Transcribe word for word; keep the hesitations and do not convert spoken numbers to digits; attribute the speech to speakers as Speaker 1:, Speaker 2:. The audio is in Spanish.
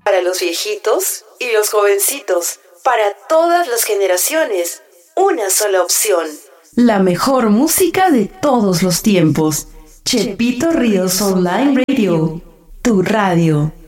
Speaker 1: para los viejitos y los jovencitos, para todas las generaciones, una sola opción.
Speaker 2: La mejor música de todos los tiempos. Chepito Ríos Online Radio, tu radio.